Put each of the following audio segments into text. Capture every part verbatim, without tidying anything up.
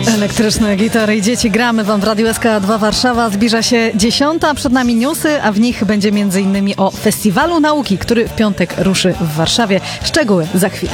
Elektryczne gitary i dzieci gramy wam w Radiu S K dwa Warszawa. Zbliża się dziesiąta, przed nami newsy, a w nich będzie między innymi o Festiwalu Nauki, który w piątek ruszy w Warszawie. Szczegóły za chwilę.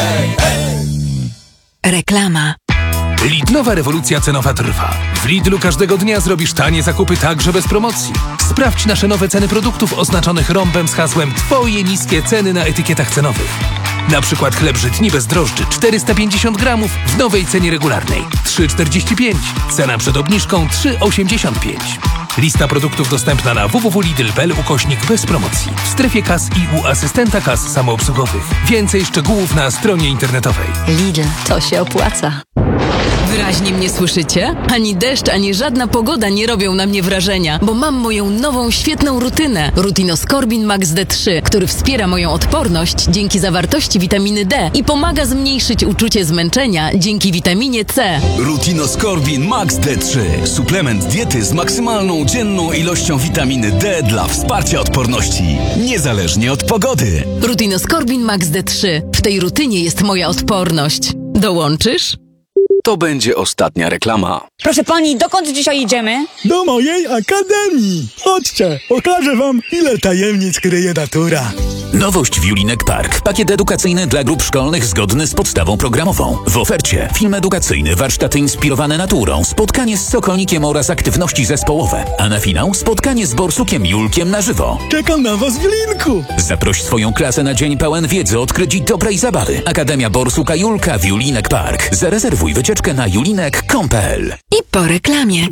Reklama. Lidlowa rewolucja cenowa trwa. W Lidlu każdego dnia zrobisz tanie zakupy także bez promocji. Sprawdź nasze nowe ceny produktów oznaczonych rąbem z hasłem Twoje niskie ceny na etykietach cenowych. Na przykład chleb żytni bez drożdży czterysta pięćdziesiąt gramów w nowej cenie regularnej trzy czterdzieści pięć. Cena przed obniżką trzy osiemdziesiąt pięć. Lista produktów dostępna na w w w kropka lidl kropka p l ukośnik bez promocji. W strefie kas i u asystenta kas samoobsługowych. Więcej szczegółów na stronie internetowej. Lidl, to się opłaca. Wyraźnie mnie słyszycie? Ani deszcz, ani żadna pogoda nie robią na mnie wrażenia, bo mam moją nową, świetną rutynę. Rutinoskorbin Max D trzy, który wspiera moją odporność dzięki zawartości witaminy D i pomaga zmniejszyć uczucie zmęczenia dzięki witaminie C. Rutinoskorbin Max D trzy. Suplement diety z maksymalną dzienną ilością witaminy D dla wsparcia odporności, niezależnie od pogody. Rutinoskorbin Max D trzy. W tej rutynie jest moja odporność. Dołączysz? To będzie ostatnia reklama. Proszę pani, dokąd dzisiaj idziemy? Do mojej akademii! Chodźcie, pokażę wam, ile tajemnic kryje natura. Nowość w Julinek Park. Pakiet edukacyjny dla grup szkolnych zgodny z podstawą programową. W ofercie film edukacyjny, warsztaty inspirowane naturą, spotkanie z Sokolnikiem oraz aktywności zespołowe. A na finał spotkanie z Borsukiem Julkiem na żywo. Czekam na was w Julinku! Zaproś swoją klasę na dzień pełen wiedzy, odkryć i dobrej zabawy. Akademia Borsuka Julka w Julinek Park. Zarezerwuj wycieczkę na julinek kropka com kropka p l. I po reklamie.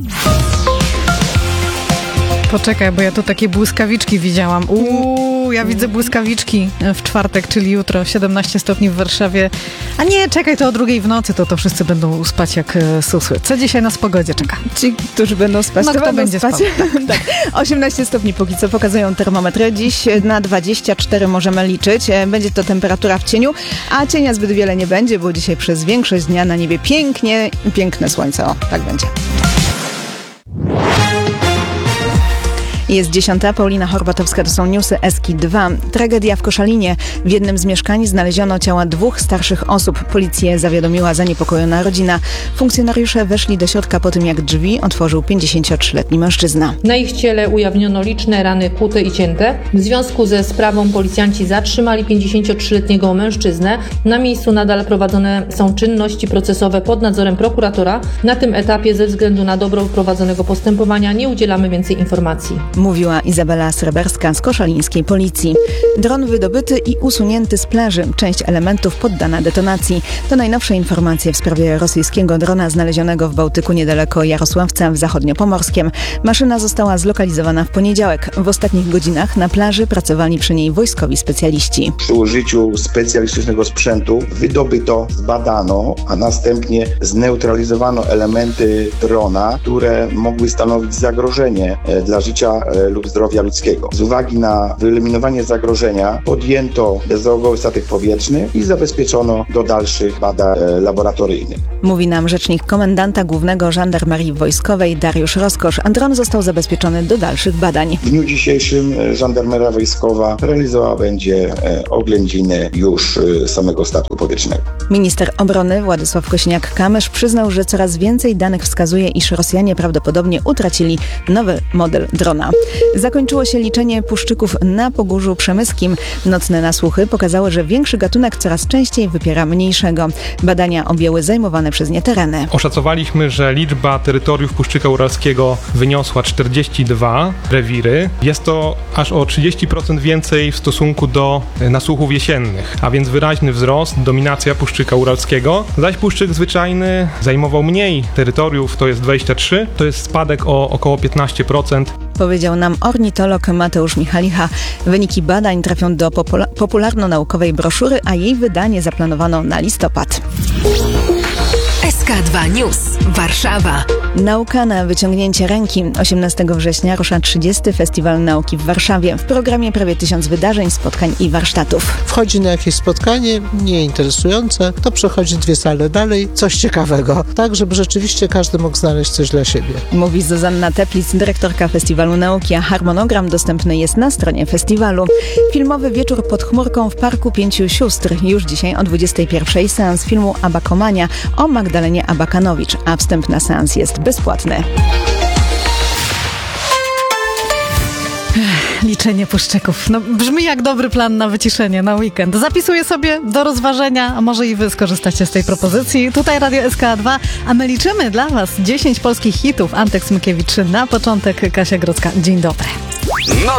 Poczekaj, bo ja tu takie błyskawiczki widziałam. Uuu, ja widzę błyskawiczki w czwartek, czyli jutro, siedemnaście stopni w Warszawie. A nie, czekaj, to o drugiej w nocy, to to wszyscy będą spać jak e, susły. Co dzisiaj nas w pogodzie czeka? Ci, którzy będą spać, No, to kto będą będzie spać. spał, tak. Tak. osiemnaście stopni póki co pokazują termometry. Dziś na dwadzieścia cztery możemy liczyć. Będzie to temperatura w cieniu, a cienia zbyt wiele nie będzie, bo dzisiaj przez większość dnia na niebie pięknie, piękne słońce. O, tak będzie. Jest dziesiąta, Paulina Horbatowska, to są newsy S K dwa. Tragedia w Koszalinie. W jednym z mieszkań znaleziono ciała dwóch starszych osób. Policję zawiadomiła zaniepokojona rodzina. Funkcjonariusze weszli do środka po tym, jak drzwi otworzył pięćdziesięciotrzyletni mężczyzna. Na ich ciele ujawniono liczne rany kłute i cięte. W związku ze sprawą policjanci zatrzymali pięćdziesięciotrzyletniego mężczyznę. Na miejscu nadal prowadzone są czynności procesowe pod nadzorem prokuratora. Na tym etapie ze względu na dobro prowadzonego postępowania nie udzielamy więcej informacji. Mówiła Izabela Sreberska z koszalińskiej policji. Dron wydobyty i usunięty z plaży. Część elementów poddana detonacji. To najnowsze informacje w sprawie rosyjskiego drona znalezionego w Bałtyku niedaleko Jarosławca w zachodniopomorskiem. Maszyna została zlokalizowana w poniedziałek. W ostatnich godzinach na plaży pracowali przy niej wojskowi specjaliści. Przy użyciu specjalistycznego sprzętu wydobyto, zbadano, a następnie zneutralizowano elementy drona, które mogły stanowić zagrożenie dla życia lub zdrowia ludzkiego. Z uwagi na wyeliminowanie zagrożenia podjęto bezzałogowy statek powietrzny i zabezpieczono do dalszych badań laboratoryjnych. Mówi nam rzecznik komendanta głównego Żandarmerii Wojskowej Dariusz Roskosz. A dron został zabezpieczony do dalszych badań. W dniu dzisiejszym Żandarmeria Wojskowa realizowała będzie oględziny już samego statku powietrznego. Minister obrony Władysław Kosiniak-Kamysz przyznał, że coraz więcej danych wskazuje, iż Rosjanie prawdopodobnie utracili nowy model drona. Zakończyło się liczenie puszczyków na Pogórzu Przemyskim. Nocne nasłuchy pokazały, że większy gatunek coraz częściej wypiera mniejszego. Badania objęły zajmowane przez nie tereny. Oszacowaliśmy, że liczba terytoriów puszczyka uralskiego wyniosła czterdzieści dwa rewiry. Jest to aż o trzydzieści procent więcej w stosunku do nasłuchów jesiennych, a więc wyraźny wzrost, dominacja puszczyka uralskiego. Zaś puszczyk zwyczajny zajmował mniej terytoriów, to jest dwadzieścia trzy, to jest spadek o około piętnaście procent. Powiedział nam ornitolog Mateusz Michalicha. Wyniki badań trafią do popula- popularno-naukowej broszury, a jej wydanie zaplanowano na listopad. S K dwa News. Warszawa. Nauka na wyciągnięcie ręki. osiemnastego września rusza trzydziesty Festiwal Nauki w Warszawie. W programie prawie tysiąc wydarzeń, spotkań i warsztatów. Wchodzi na jakieś spotkanie nieinteresujące, to przechodzi dwie sale dalej, coś ciekawego. Tak, żeby rzeczywiście każdy mógł znaleźć coś dla siebie. Mówi Zuzanna Teplic, dyrektorka Festiwalu Nauki, a harmonogram dostępny jest na stronie festiwalu. Filmowy wieczór pod chmurką w Parku Pięciu Sióstr. Już dzisiaj o dwudziestej pierwszej seans filmu Abakomania o Magdalenie Ania Abakanowicz, a wstęp na seans jest bezpłatny. Liczenie puszczyków. No, brzmi jak dobry plan na wyciszenie, na weekend. Zapisuję sobie do rozważenia, a może i wy skorzystacie z tej propozycji. Tutaj Radio S K dwa, a my liczymy dla was dziesięć polskich hitów. Antek Smykiewicz na początek, Kasia Grodzka. Dzień dobry. No